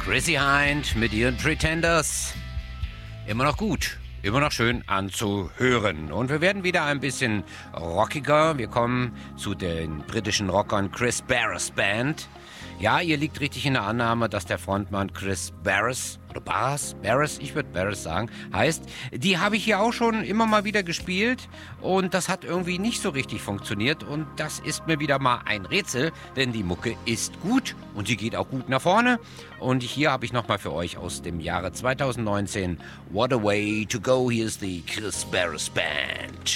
Chrissy Hind mit ihren Pretenders. Immer noch gut, immer noch schön anzuhören. Und wir werden wieder ein bisschen rockiger. Wir kommen zu den britischen Rockern Chris Barras Band. Ja, ihr liegt richtig in der Annahme, dass der Frontmann Chris Barras, oder Barras, ich würde Barras sagen, heißt. Die habe ich hier auch schon immer mal wieder gespielt und das hat irgendwie nicht so richtig funktioniert und das ist mir wieder mal ein Rätsel, denn die Mucke ist gut und sie geht auch gut nach vorne. Und hier habe ich nochmal für euch aus dem Jahre 2019 What a Way to Go. Hier ist die Chris Barras Band.